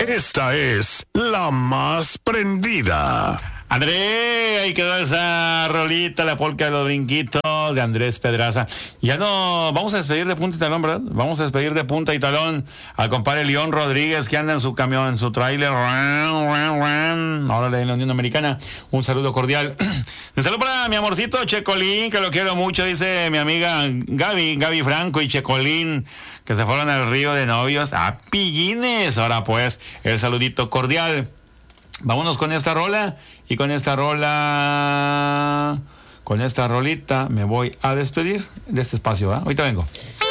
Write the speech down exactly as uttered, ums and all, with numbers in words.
Esta es la más prendida. André, ahí quedó esa rolita, la polca de los brinquitos de Andrés Pedraza. Ya no, vamos a despedir de punta y talón, ¿verdad? Vamos a despedir de punta y talón al compadre León Rodríguez, que anda en su camión, en su tráiler. Órale, en la Unión Americana. Un saludo cordial. Un saludo para mi amorcito Checolín, que lo quiero mucho, dice mi amiga Gaby, Gaby Franco y Checolín, que se fueron al río de novios a Pillines. Ahora pues, el saludito cordial. Vámonos con esta rola. Y con esta rola, con esta rolita, me voy a despedir de este espacio, ¿eh? Ahorita vengo.